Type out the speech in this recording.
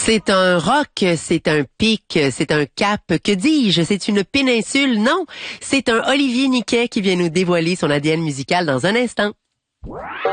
C'est un roc, c'est un pic, c'est un cap, que dis-je, c'est une péninsule, non, c'est un Olivier Niquet qui vient nous dévoiler son ADN musical dans un instant.